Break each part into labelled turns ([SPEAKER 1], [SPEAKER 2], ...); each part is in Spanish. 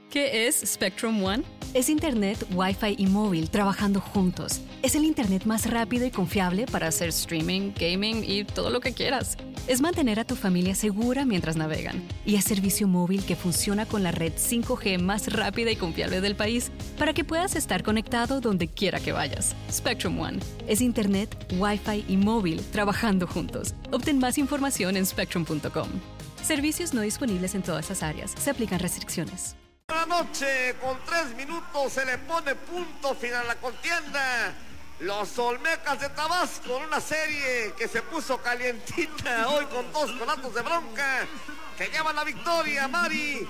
[SPEAKER 1] ¿Qué es Spectrum One?
[SPEAKER 2] Es Internet, Wi-Fi y móvil trabajando juntos. Es el Internet más rápido y confiable para hacer streaming, gaming y todo lo que quieras. Es mantener a tu familia segura mientras navegan. Y es servicio móvil que funciona con la red 5G más rápida y confiable del país para que puedas estar conectado donde quiera que vayas. Spectrum One. Es Internet, Wi-Fi y móvil trabajando juntos. Obtén más información en spectrum.com. Servicios no disponibles en todas las áreas. Se aplican restricciones.
[SPEAKER 3] Buenas noches, con 3 minutos se le pone punto final a la contienda. Los Olmecas de Tabasco, en una serie que se puso calientita hoy con 2 golazos de bronca, que llevan la victoria, Mari.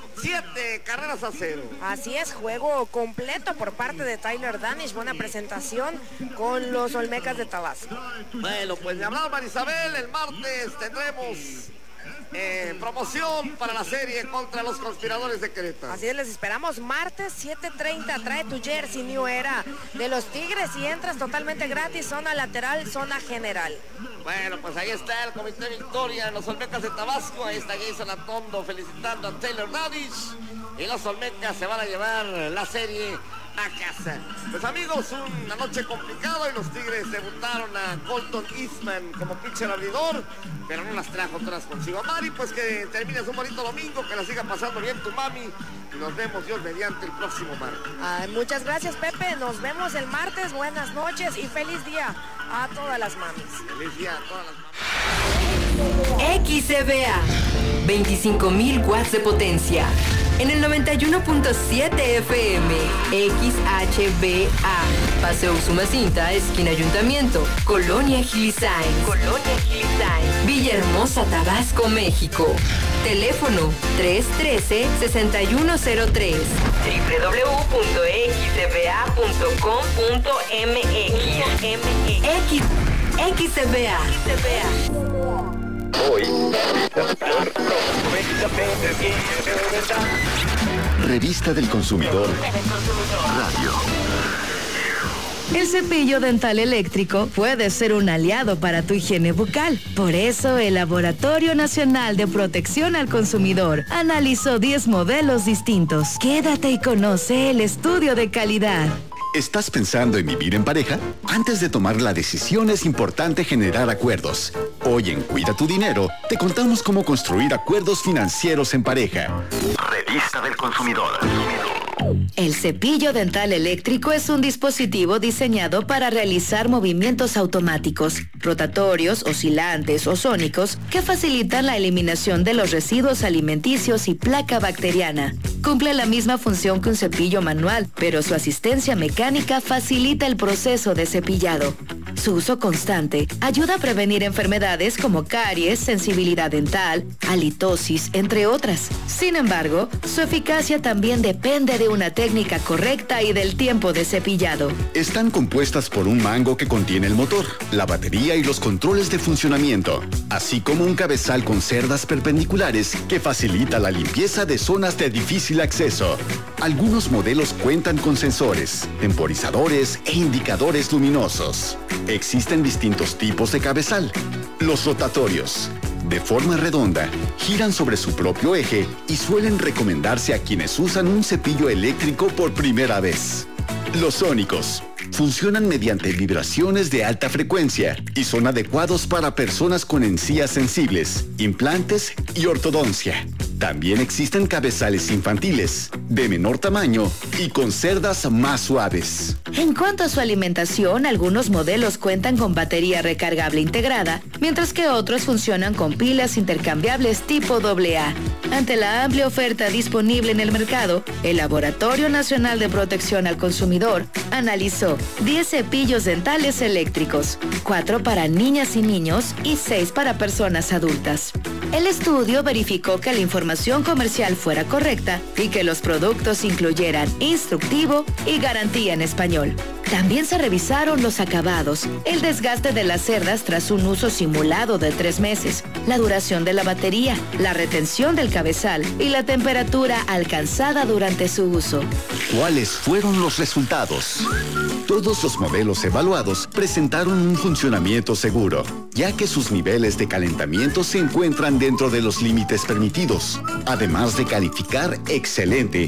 [SPEAKER 3] 7-0.
[SPEAKER 4] Así es, juego completo por parte de Tyler Danish, buena presentación con los Olmecas de Tabasco.
[SPEAKER 3] Bueno, pues de hablar Marisabel, el martes tendremos promoción para la serie contra los conspiradores de Querétaro.
[SPEAKER 4] Así es, les esperamos martes 7:30. Trae tu jersey New Era de los Tigres y entras totalmente gratis, zona lateral, zona general.
[SPEAKER 3] Bueno, pues ahí está el comité de victoria, los Olmecas de Tabasco. Ahí está Jason Atondo felicitando a Taylor Danish. Y los Olmecas se van a llevar la serie a casa. Pues amigos, una noche complicada y los Tigres debutaron a Colton Eastman como pitcher abridor, pero no las trajo todas consigo. Mari, pues que termines un bonito domingo, que la siga pasando bien tu mami y nos vemos Dios mediante el próximo martes.
[SPEAKER 4] Muchas gracias, Pepe, nos vemos el martes, buenas noches y feliz día a todas las mamis.
[SPEAKER 3] Feliz día a todas las mamis.
[SPEAKER 5] XCBA, 25,000 watts de potencia. En el 91.7 FM, XHBA, Paseo Usumacinta, esquina Ayuntamiento, Colonia Gilisain, Villahermosa, Tabasco, México. Teléfono 313-6103, www.xcba.com.mx. XCBA.
[SPEAKER 6] Revista del Consumidor Radio.
[SPEAKER 7] El cepillo dental eléctrico puede ser un aliado para tu higiene bucal. Por eso, el Laboratorio Nacional de Protección al Consumidor analizó 10 modelos distintos. Quédate y conoce el estudio de calidad.
[SPEAKER 6] ¿Estás pensando en vivir en pareja? Antes de tomar la decisión es importante generar acuerdos. Hoy en Cuida tu Dinero, te contamos cómo construir acuerdos financieros en pareja. Revista del Consumidor.
[SPEAKER 7] El cepillo dental eléctrico es un dispositivo diseñado para realizar movimientos automáticos, rotatorios, oscilantes o sónicos que facilitan la eliminación de los residuos alimenticios y placa bacteriana. Cumple la misma función que un cepillo manual, pero su asistencia mecánica facilita el proceso de cepillado. Su uso constante ayuda a prevenir enfermedades como caries, sensibilidad dental, halitosis, entre otras. Sin embargo, su eficacia también depende de una técnica correcta y del tiempo de cepillado.
[SPEAKER 6] Están compuestas por un mango que contiene el motor, la batería y los controles de funcionamiento, así como un cabezal con cerdas perpendiculares que facilita la limpieza de zonas de difícil acceso. Algunos modelos cuentan con sensores, temporizadores e indicadores luminosos. Existen distintos tipos de cabezal. Los rotatorios, de forma redonda, giran sobre su propio eje y suelen recomendarse a quienes usan un cepillo eléctrico por primera vez. Los sónicos funcionan mediante vibraciones de alta frecuencia y son adecuados para personas con encías sensibles, implantes y ortodoncia. También existen cabezales infantiles, de menor tamaño y con cerdas más suaves.
[SPEAKER 7] En cuanto a su alimentación, algunos modelos cuentan con batería recargable integrada, mientras que otros funcionan con pilas intercambiables tipo AA. Ante la amplia oferta disponible en el mercado, el Laboratorio Nacional de Protección al Consumidor analizó 10 cepillos dentales eléctricos, 4 para niñas y niños y 6 para personas adultas. El estudio verificó que la información comercial fuera correcta y que los productos incluyeran instructivo y garantía en español. También se revisaron los acabados, el desgaste de las cerdas tras un uso simulado de 3 meses, la duración de la batería, la retención del cabezal y la temperatura alcanzada durante su uso.
[SPEAKER 6] ¿Cuáles fueron los resultados? Todos los modelos evaluados presentaron un funcionamiento seguro, ya que sus niveles de calentamiento se encuentran dentro de los límites permitidos, además de calificar excelente